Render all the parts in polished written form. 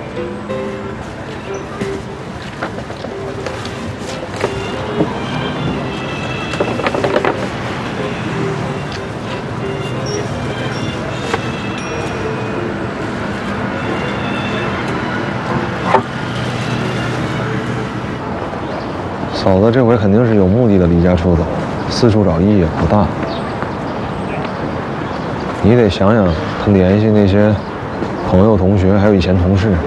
嫂子这回肯定是有目的的离家出走，四处找意义不大。你得想想，他联系那些朋友、同学，还有以前同事。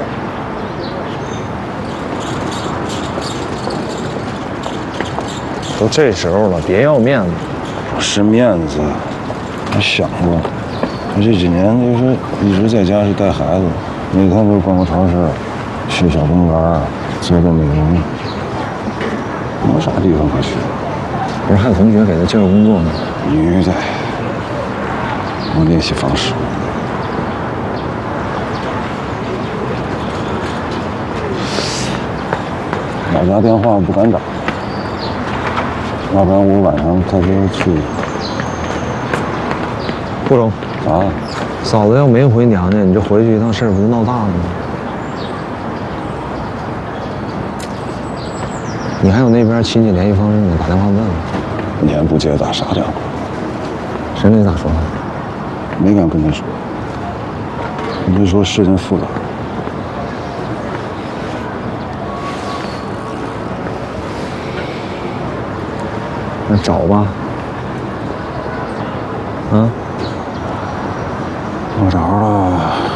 都这时候了，别要面子。 不是面子，我想过，我这几年就是一直在家是带孩子，每天就逛个超市，去小公园，做做美容。没有啥地方可去。 不是还有同学给他介绍工作吗？ 女的，我联系方式。老家电话不敢打，要不然我晚上开车去。 顾总， 啊， 嫂子要没回娘家，你这回去一趟事儿不就闹大了吗？你还有那边亲戚联系方式呢，打电话问问。 你还不接打啥电话？ 谁跟你咋说的？ 没敢跟他说。你就说事情复杂。 那找吧。啊。